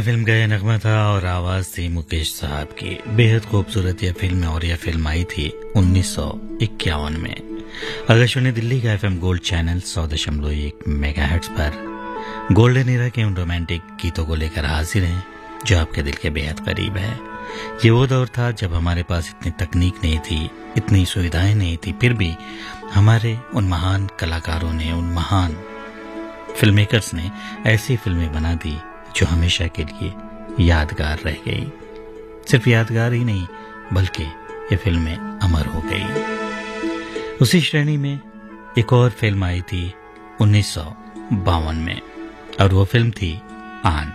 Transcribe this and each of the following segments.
Film का यह नगमा था और आवाज थी मुकेश साहब की। बेहद खूबसूरत यह फिल्म और यह फिल्म आई थी 1951 में। आकाशवाणी दिल्ली का FM गोल्ड चैनल 100.1 मेगाहर्ट्ज पर गोल्डन एरा के उन रोमांटिक गीतों को लेकर हाजिर हैं जो आपके दिल के बेहद करीब है। ये वो दौर था जब हमारे पास इतनी तकनीक नहीं थी, इतनी सुविधाएं नहीं थी, फिर भी हमारे उन महान कलाकारों ने, उन महान फिल्ममेकर्स ने ऐसी फिल्में बना दी जो हमेशा के लिए यादगार रह गई। सिर्फ यादगार ही नहीं बल्कि ये फिल्में अमर हो गई। उसी श्रेणी में एक और फिल्म आई थी 1952 में और वो फिल्म थी आन।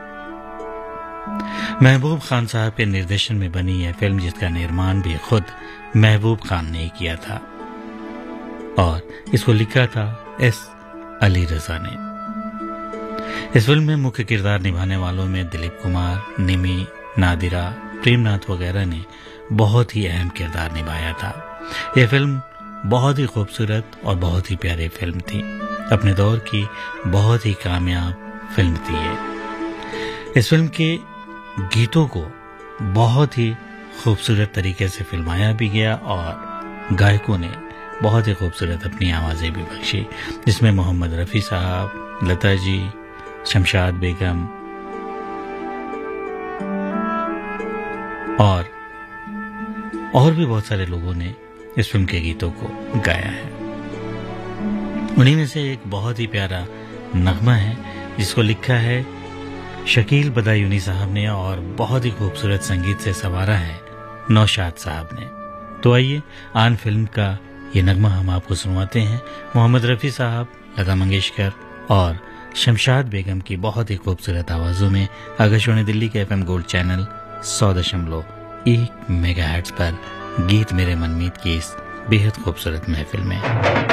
महबूब खान साहब के निर्देशन में बनी यह फिल्म जिसका निर्माण भी खुद महबूब खान ने किया था और इसको लिखा था S. अली रजा ने। इस फिल्म में मुख्य किरदार निभाने वालों में दिलीप कुमार, निमी, नादिरा, प्रेमनाथ वगैरह ने बहुत ही अहम किरदार निभाया था। यह फिल्म बहुत ही खूबसूरत और बहुत ही प्यारी फिल्म थी। अपने दौर की बहुत ही कामयाब फिल्म थी ये। इस फिल्म के गीतों को बहुत ही खूबसूरत तरीके से फिल्माया भी गया और गायकों ने बहुत ही खूबसूरत अपनी आवाजें भी बख्शी, जिसमें मोहम्मद रफ़ी साहब, लता जी, शमशाद बेगम और भी बहुत सारे लोगों ने इस फिल्म के गीतों को गाया है। उन्हीं में से एक बहुत ही प्यारा नगमा है जिसको लिखा है शकील बदायूनी साहब ने और बहुत ही खूबसूरत संगीत से संवारा है नौशाद साहब ने। तो आइए आन फिल्म का ये नगमा हम आपको सुनवाते हैं मोहम्मद रफ़ी साहब, लता मंगेशकर और शमशाद बेगम की बहुत ही खूबसूरत आवाजों में आकाशवाणी दिल्ली के FM गोल्ड चैनल 100.1 मेगाहर्ट्ज पर गीत मेरे मनमीत की इस बेहद खूबसूरत महफिल में।